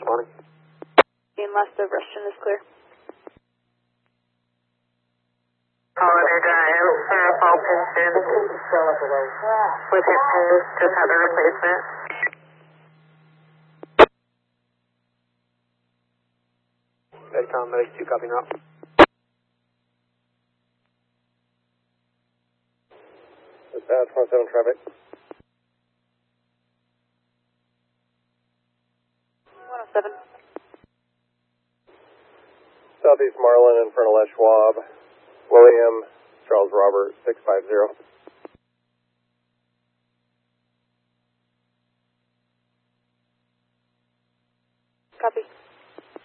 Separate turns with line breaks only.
responding.
And last of Rushton is clear.
Holiday Drive, Fairfall Piston. With your pins, just have a replacement.
Medcom, Medic 2, copy now.
Dispatch 17 traffic.
107.
Southeast Marlin in front of Les Schwab. William, Charles Robert, 650.
Copy.